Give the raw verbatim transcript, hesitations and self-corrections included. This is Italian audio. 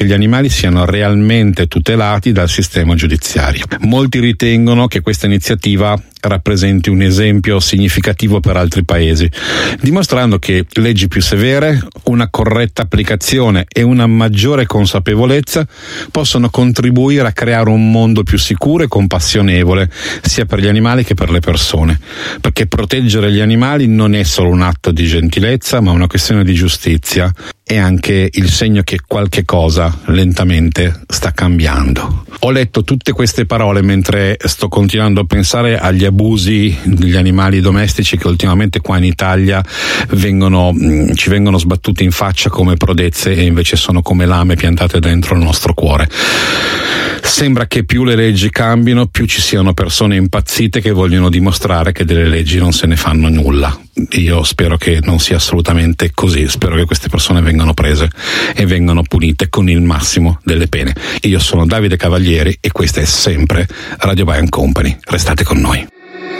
che gli animali siano realmente tutelati dal sistema giudiziario. Molti ritengono che questa iniziativa rappresenti un esempio significativo per altri paesi, dimostrando che leggi più severe, una corretta applicazione e una maggiore consapevolezza possono contribuire a creare un mondo più sicuro e compassionevole sia per gli animali che per le persone, perché proteggere gli animali non è solo un atto di gentilezza, ma una questione di giustizia e anche il segno che qualche cosa lentamente sta cambiando. Ho letto tutte queste parole mentre sto continuando a pensare agli abusi degli animali domestici che ultimamente qua in Italia vengono, ci vengono sbattuti in faccia come prodezze e invece sono come lame piantate dentro il nostro cuore. Sembra che più le leggi cambino, più ci siano persone impazzite che vogliono dimostrare che delle leggi non se ne fanno nulla. Io spero che non sia assolutamente così, spero che queste persone vengano prese e vengano punite con il massimo delle pene. Io sono Davide Cavalieri e questa è sempre Radio By and Company. Restate con noi.